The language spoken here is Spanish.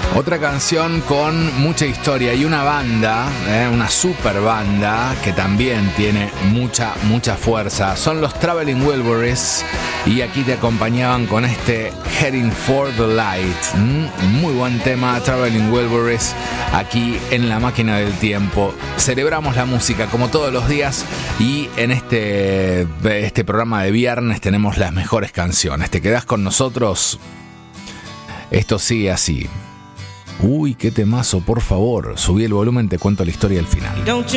Otra canción con mucha historia y una banda, una super banda que también tiene mucha fuerza. Son los Traveling Wilburys y aquí te acompañaban con este Heading for the Light. Muy buen tema, Traveling Wilburys, aquí en La Máquina del Tiempo. Celebramos la música como todos los días y en este programa de viernes tenemos las mejores canciones. ¿Te quedás con nosotros? Esto sigue así. Uy, qué temazo, por favor. Subí el volumen, te cuento la historia al final.